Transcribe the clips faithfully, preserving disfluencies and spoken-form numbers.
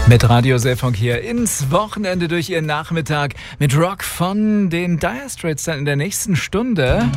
Mit Radio Seefunk hier ins Wochenende durch Ihren Nachmittag mit Rock von den Dire Straits dann in der nächsten Stunde.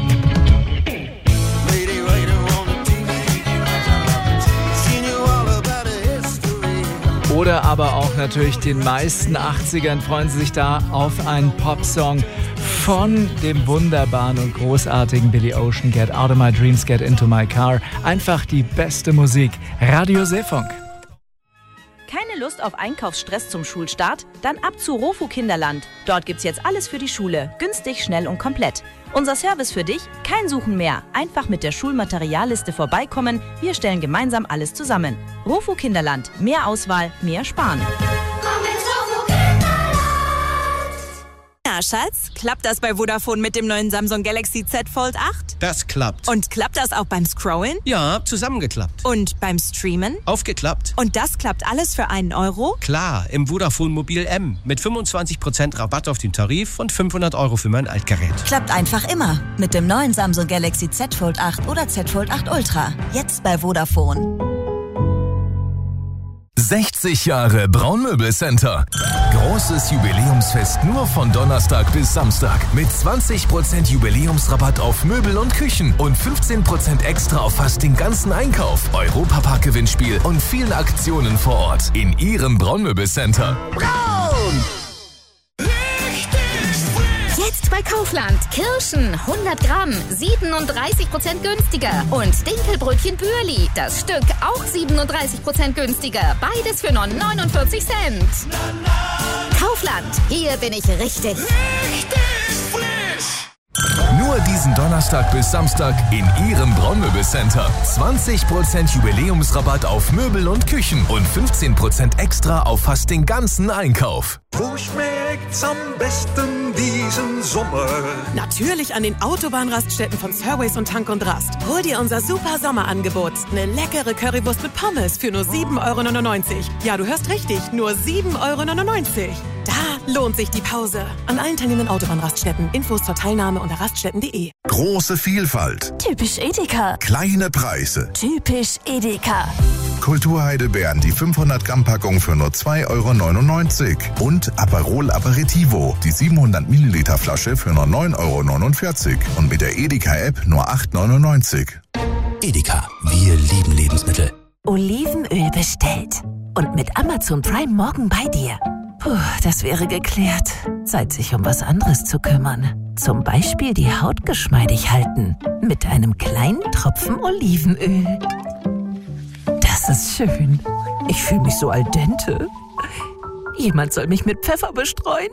Oder aber auch natürlich den meisten achtzigern freuen Sie sich da auf einen Popsong von dem wunderbaren und großartigen Billy Ocean. Get out of my dreams, get into my car. Einfach die beste Musik. Radio Seefunk. Keine Lust auf Einkaufsstress zum Schulstart? Dann ab zu Rofu Kinderland. Dort gibt's jetzt alles für die Schule. Günstig, schnell und komplett. Unser Service für dich? Kein Suchen mehr. Einfach mit der Schulmaterialliste vorbeikommen. Wir stellen gemeinsam alles zusammen. Rofu Kinderland. Mehr Auswahl, mehr Sparen. Komm ins Rofu Kinderland! Na, Schatz, klappt das bei Vodafone mit dem neuen Samsung Galaxy Z Fold acht? Das klappt. Und klappt das auch beim Scrollen? Ja, zusammengeklappt. Und beim Streamen? Aufgeklappt. Und das klappt alles für einen Euro? Klar, im Vodafone Mobil M. Mit fünfundzwanzig Prozent Rabatt auf den Tarif und fünfhundert Euro für mein Altgerät. Klappt einfach immer. Mit dem neuen Samsung Galaxy Z Fold acht oder Z Fold acht Ultra. Jetzt bei Vodafone. sechzig Jahre Braunmöbelcenter. Großes Jubiläumsfest nur von Donnerstag bis Samstag. Mit zwanzig Prozent Jubiläumsrabatt auf Möbel und Küchen und fünfzehn Prozent extra auf fast den ganzen Einkauf. Europapark-Gewinnspiel und vielen Aktionen vor Ort. In Ihrem Braunmöbelcenter. Braun! Jetzt bei Kaufland. Kirschen hundert Gramm, siebenunddreißig Prozent günstiger. Und Dinkelbrötchen Bürli, das Stück auch siebenunddreißig Prozent günstiger. Beides für nur neunundvierzig Cent. Kaufland, hier bin ich richtig. Richtig frisch. Nur diesen Donnerstag bis Samstag in Ihrem Braunmöbelcenter. zwanzig Prozent Jubiläumsrabatt auf Möbel und Küchen und fünfzehn Prozent extra auf fast den ganzen Einkauf. Wo schmeckt's am besten diesen Sommer? Natürlich an den Autobahnraststätten von Surways und Tank und Rast. Hol dir unser super Sommerangebot. Eine leckere Currywurst mit Pommes für nur sieben Euro neunundneunzig. Ja, du hörst richtig, nur sieben Euro neunundneunzig. Da lohnt sich die Pause. An allen teilnehmenden Autobahnraststätten. Infos zur Teilnahme unter raststätten punkt de. Große Vielfalt. Typisch Edeka. Kleine Preise. Typisch Edeka. Kulturheidelbeeren, die fünfhundert Gramm Packung für nur zwei Euro neunundneunzig. Und Aperol Aperitivo, die siebenhundert Milliliter Flasche für nur neun Euro neunundvierzig. Und mit der Edeka-App nur acht Euro neunundneunzig. Edeka, wir lieben Lebensmittel. Olivenöl bestellt. Und mit Amazon Prime morgen bei dir. Puh, das wäre geklärt. Zeit, sich um was anderes zu kümmern. Zum Beispiel die Haut geschmeidig halten. Mit einem kleinen Tropfen Olivenöl. Das ist schön. Ich fühle mich so al dente. Jemand soll mich mit Pfeffer bestreuen.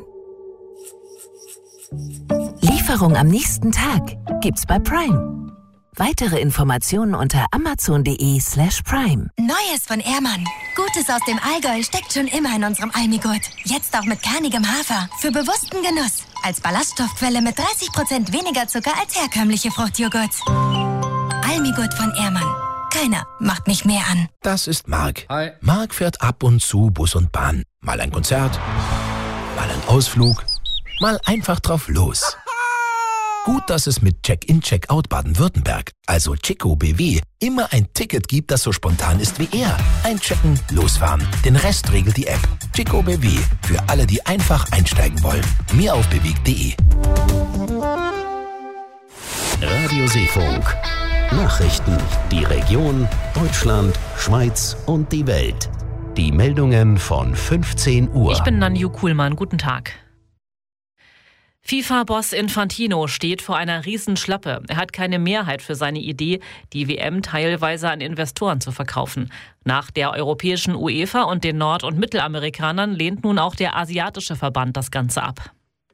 Lieferung am nächsten Tag gibt's bei Prime. Weitere Informationen unter amazon.de slash prime. Neues von Ehrmann. Gutes aus dem Allgäu steckt schon immer in unserem Almigurt. Jetzt auch mit kernigem Hafer. Für bewussten Genuss. Als Ballaststoffquelle mit dreißig Prozent weniger Zucker als herkömmliche Fruchtjoghurts. Almigurt von Ehrmann. Keiner macht mich mehr an. Das ist Marc. Hi. Marc fährt ab und zu Bus und Bahn. Mal ein Konzert, mal ein Ausflug, mal einfach drauf los. Gut, dass es mit Check-in, Check-out Baden-Württemberg, also Chico B W, immer ein Ticket gibt, das so spontan ist wie er. Einchecken, losfahren. Den Rest regelt die App. Chico B W, für alle, die einfach einsteigen wollen. Mehr auf bewegt punkt de. Radio Seefunk. Nachrichten. Die Region, Deutschland, Schweiz und die Welt. Die Meldungen von fünfzehn Uhr. Ich bin Nanju Kuhlmann. Guten Tag. FIFA-Boss Infantino steht vor einer Riesenschlappe. Er hat keine Mehrheit für seine Idee, die W M teilweise an Investoren zu verkaufen. Nach der europäischen UEFA und den Nord- und Mittelamerikanern lehnt nun auch der asiatische Verband das Ganze ab.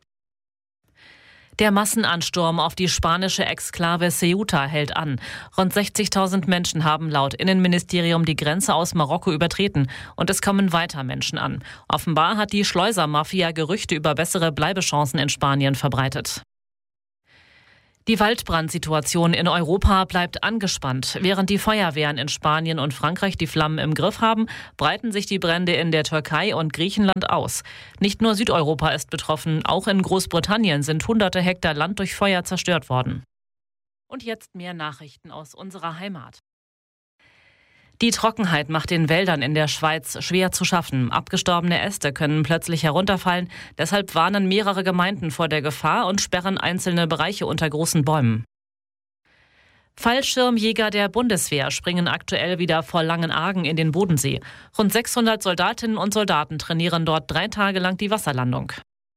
Der Massenansturm auf die spanische Exklave Ceuta hält an. Rund sechzigtausend Menschen haben laut Innenministerium die Grenze aus Marokko übertreten und es kommen weiter Menschen an. Offenbar hat die Schleusermafia Gerüchte über bessere Bleibechancen in Spanien verbreitet. Die Waldbrandsituation in Europa bleibt angespannt. Während die Feuerwehren in Spanien und Frankreich die Flammen im Griff haben, breiten sich die Brände in der Türkei und Griechenland aus. Nicht nur Südeuropa ist betroffen, auch in Großbritannien sind hunderte Hektar Land durch Feuer zerstört worden. Und jetzt mehr Nachrichten aus unserer Heimat. Die Trockenheit macht den Wäldern in der Schweiz schwer zu schaffen. Abgestorbene Äste können plötzlich herunterfallen. Deshalb warnen mehrere Gemeinden vor der Gefahr und sperren einzelne Bereiche unter großen Bäumen. Fallschirmjäger der Bundeswehr springen aktuell wieder vor Langenargen in den Bodensee. Rund sechshundert Soldatinnen und Soldaten trainieren dort drei Tage lang die Wasserlandung.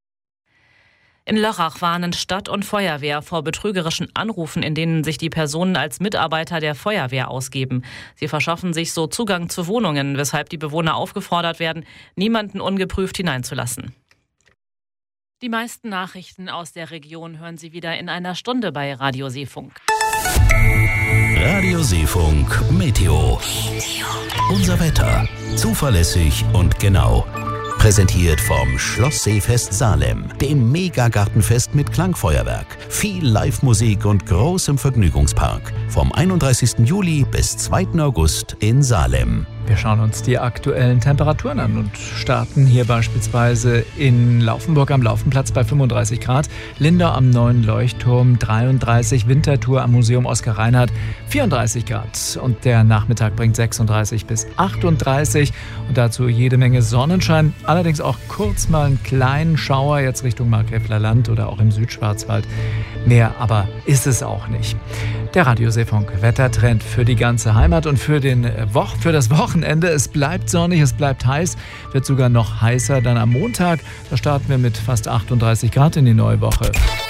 In Lörrach warnen Stadt und Feuerwehr vor betrügerischen Anrufen, in denen sich die Personen als Mitarbeiter der Feuerwehr ausgeben. Sie verschaffen sich so Zugang zu Wohnungen, weshalb die Bewohner aufgefordert werden, niemanden ungeprüft hineinzulassen. Die meisten Nachrichten aus der Region hören Sie wieder in einer Stunde bei Radio Seefunk. Radio Seefunk Meteo. Unser Wetter. Zuverlässig und genau. Präsentiert vom Schloss Seefest Salem, dem Megagartenfest mit Klangfeuerwerk, viel Live-Musik und großem Vergnügungspark. Vom einunddreißigsten Juli bis zweiten August in Salem. Wir schauen uns die aktuellen Temperaturen an und starten hier beispielsweise in Laufenburg am Laufenplatz bei fünfunddreißig Grad, Lindau am Neuen Leuchtturm dreiunddreißig, Winterthur am Museum Oskar Reinhardt vierunddreißig Grad und der Nachmittag bringt sechsunddreißig bis achtunddreißig und dazu jede Menge Sonnenschein, allerdings auch kurz mal einen kleinen Schauer jetzt Richtung Markgräfler Land oder auch im Südschwarzwald. Mehr aber ist es auch nicht. Der Radio Seefunk Wettertrend für die ganze Heimat und für, den Wo- für das Wochenende. Es bleibt sonnig, es bleibt heiß, wird sogar noch heißer dann am Montag. Da starten wir mit fast achtunddreißig Grad in die neue Woche.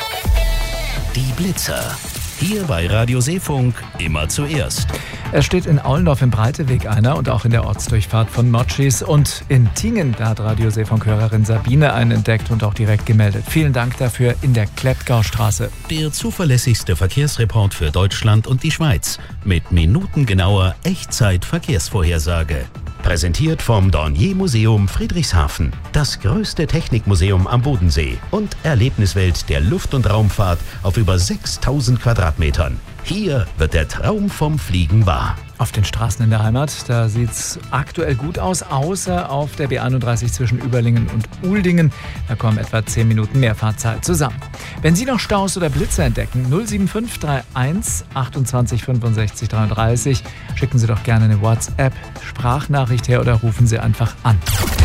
Die Blitzer. Hier bei Radio Seefunk immer zuerst. Es steht in Aulendorf im Breiteweg einer und auch in der Ortsdurchfahrt von Motschis. Und in Tingen, da hat Radio Seefunk-Hörerin Sabine einen entdeckt und auch direkt gemeldet. Vielen Dank dafür in der Klettgaustraße. Der zuverlässigste Verkehrsreport für Deutschland und die Schweiz. Mit minutengenauer Echtzeit-Verkehrsvorhersage. Präsentiert vom Dornier-Museum Friedrichshafen. Das größte Technikmuseum am Bodensee. Und Erlebniswelt der Luft- und Raumfahrt auf über sechstausend Quadratmetern. Hier wird der Traum vom Fliegen wahr. Auf den Straßen in der Heimat, da sieht es aktuell gut aus, außer auf der B einunddreißig zwischen Überlingen und Uldingen. Da kommen etwa zehn Minuten mehr Fahrzeit zusammen. Wenn Sie noch Staus oder Blitze entdecken, null sieben fünf drei eins achtundzwanzig fünfundsechzig dreiunddreißig, schicken Sie doch gerne eine WhatsApp-Sprachnachricht her oder rufen Sie einfach an.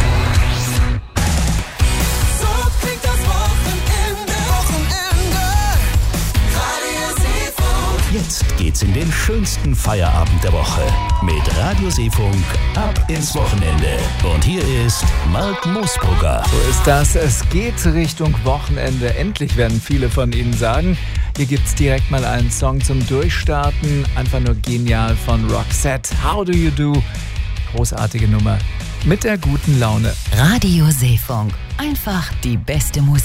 Jetzt geht's in den schönsten Feierabend der Woche mit Radio Seefunk ab ins Wochenende. Und hier ist Mark Moosbrugger. So ist das. Es geht Richtung Wochenende. Endlich, werden viele von Ihnen sagen. Hier gibt's direkt mal einen Song zum Durchstarten. Einfach nur genial von Roxette. How Do You Do? Großartige Nummer. Mit der guten Laune. Radio Seefunk. Einfach die beste Musik.